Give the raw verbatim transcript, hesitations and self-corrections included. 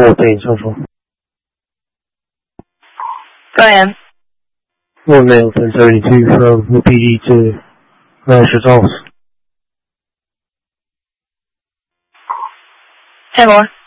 我等一下说。 Go ahead. One male ten seventy-two from the P D to Master's office. Say more.